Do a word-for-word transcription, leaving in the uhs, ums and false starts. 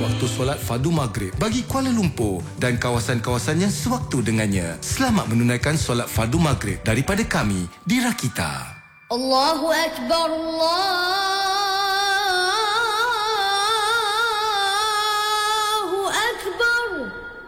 waktu solat fardu maghrib bagi Kuala Lumpur dan kawasan-kawasan yang sewaktu dengannya. Selamat menunaikan solat fardu maghrib daripada kami di Rakita. Allahu Akbar, Allah